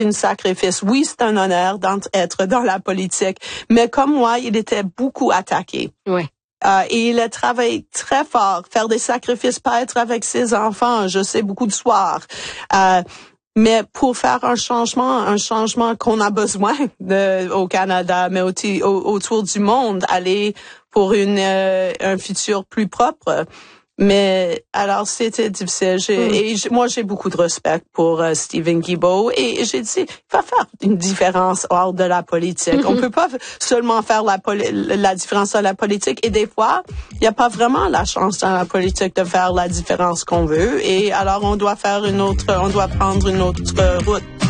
un sacrifice. Oui, c'est un honneur d'être dans la politique, mais comme moi, il était beaucoup attaqué. Oui. Et il a travaillé très fort, faire des sacrifices, pas être avec ses enfants, je sais, beaucoup de soirs. Mais pour faire un changement qu'on a besoin au Canada, mais aussi autour du monde, aller pour un futur plus propre. Mais alors c'était difficile. Moi j'ai beaucoup de respect pour Stephen Guilbeault et j'ai dit il va faire une différence hors de la politique. On peut pas seulement faire la différence dans la politique et des fois il n'y a pas vraiment la chance dans la politique de faire la différence qu'on veut et alors on doit prendre une autre route.